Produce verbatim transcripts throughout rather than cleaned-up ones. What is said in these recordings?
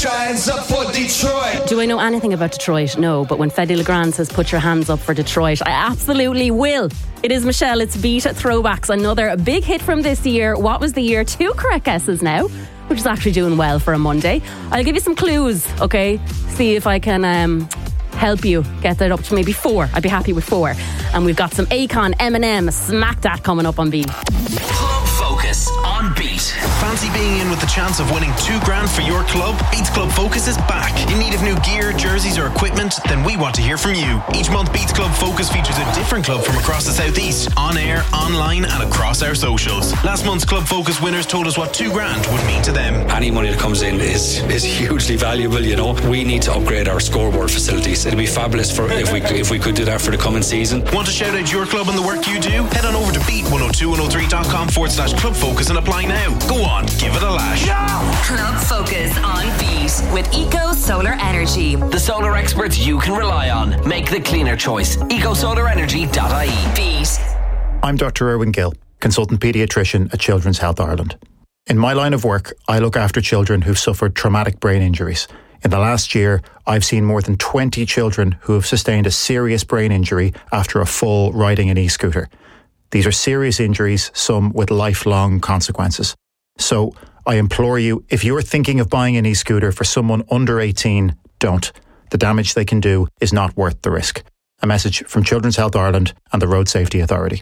hands up for Detroit. Do I know anything about Detroit? No, but when Fede Legrand says put your hands up for Detroit, I absolutely will. It is Michelle, it's Beat Throwbacks, another big hit from this year. What was the year? Two correct guesses now, which is actually doing well for a Monday. I'll give you some clues, okay? See if I can um, help you get that up to maybe four. I'd be happy with four. And we've got some Akon, Eminem, Smack That coming up on Beat. Club Focus on Beat. Fancy being in with the chance of winning two grand for your club? Beats Club Focus is back. In need of new gear, jerseys or equipment? Then we want to hear from you. Each month Beats Club Focus features a different club from across the southeast, on air, online and across our socials. Last month's Club Focus winners told us what two grand would mean to them. Any money that comes in is, is hugely valuable, you know. We need to upgrade our scoreboard facilities. It'd be fabulous for if we if we could do that for the coming season. Want to shout out your club and the work you do? Head on over to beat one oh two one oh three dot com forward slash club focus and apply now. Go on, give it a lash. Club Focus on Beat with Eco Solar Energy. The solar experts you can rely on. Make the cleaner choice. eco solar energy dot I E. Beat. I'm Doctor Irwin Gill, consultant paediatrician at Children's Health Ireland. In my line of work, I look after children who've suffered traumatic brain injuries. In the last year, I've seen more than twenty children who have sustained a serious brain injury after a fall riding an e-scooter. These are serious injuries, some with lifelong consequences. So, I implore you, if you're thinking of buying an e-scooter for someone under eighteen, don't. The damage they can do is not worth the risk. A message from Children's Health Ireland and the Road Safety Authority.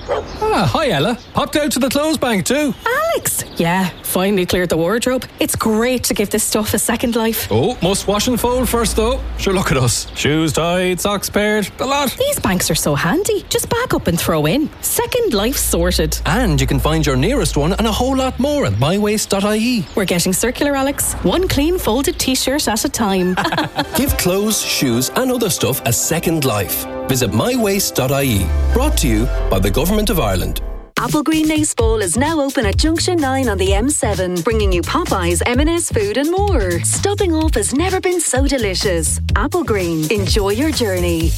Ah, hi Ella. Popped out to the clothes bank too. Alex! Yeah, finally cleared the wardrobe. It's great to give this stuff a second life. Oh, must wash and fold first though. Sure, look at us. Shoes tied, socks paired, the lot. These banks are so handy. Just back up and throw in. Second life sorted. And you can find your nearest one and a whole lot more at my waste dot I E. We're getting circular, Alex. One clean folded t-shirt at a time. Give clothes, shoes and other stuff a second life. Visit my waste dot I E. Brought to you by the Government of Ireland. Applegreen Nace Bowl is now open at Junction nine on the M seven, bringing you Popeyes, M and S food and more. Stopping off has never been so delicious. Applegreen, enjoy your journey.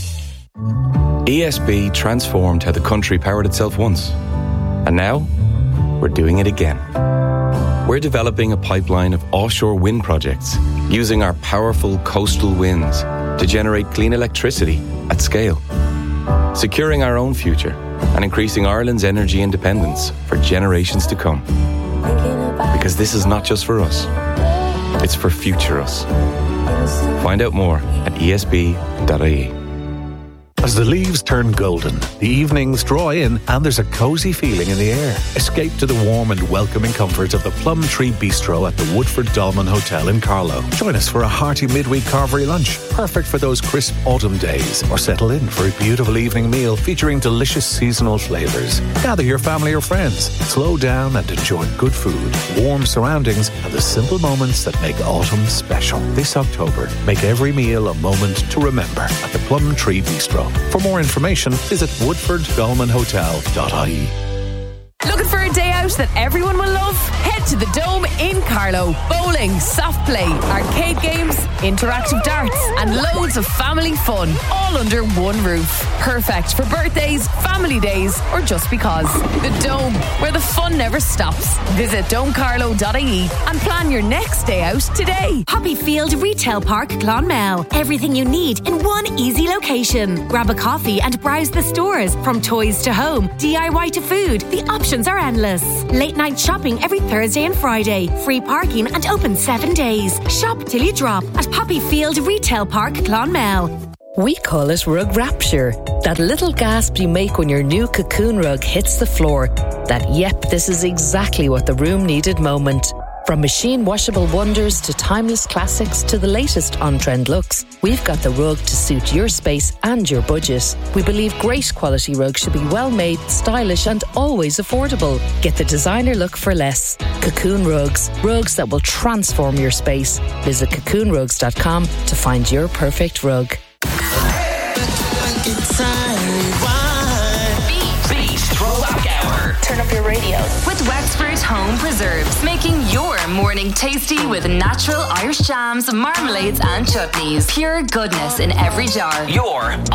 E S B transformed how the country powered itself once. And now, we're doing it again. We're developing a pipeline of offshore wind projects, using our powerful coastal winds to generate clean electricity at scale. Securing our own future and increasing Ireland's energy independence for generations to come. Because this is not just for us, it's for future us. Find out more at E S B dot I E. As the leaves turn golden, the evenings draw in and there's a cosy feeling in the air. Escape to the warm and welcoming comforts of the Plum Tree Bistro at the Woodford Dolman Hotel in Carlow. Join us for a hearty midweek carvery lunch, perfect for those crisp autumn days, or settle in for a beautiful evening meal featuring delicious seasonal flavours. Gather your family or friends, slow down and enjoy good food, warm surroundings and the simple moments that make autumn special. This October, make every meal a moment to remember at the Plum Tree Bistro. For more information, visit woodford dolman hotel dot I E. Looking for a day out that everyone will love? Head to the Dome in Carlow. Bowling, soft play, arcade games, interactive darts, and loads of family fun, all under one roof. Perfect for birthdays, family days, or just because. The Dome, where the fun never stops. Visit dome carlow dot I E and plan your next day out today. Poppyfield Retail Park, Clonmel. Everything you need in one easy location. Grab a coffee and browse the stores. From toys to home, D I Y to food, the options are endless. Late night shopping every Thursday and Friday. Free parking and open seven days. Shop till you drop at Poppyfield Retail Park, Clonmel. We call it rug rapture. That little gasp you make when your new Cocoon rug hits the floor. That, yep, this is exactly what the room needed moment. From machine washable wonders to timeless classics to the latest on-trend looks, we've got the rug to suit your space and your budget. We believe great quality rugs should be well made, stylish and always affordable. Get the designer look for less. Cocoon Rugs. Rugs that will transform your space. Visit cocoon rugs dot com to find your perfect rug. Beat Throwback Hour. Turn up your radio. With Wexford Home Preserves, making your morning tasty with natural Irish jams, marmalades and chutneys. Pure goodness in every jar. Your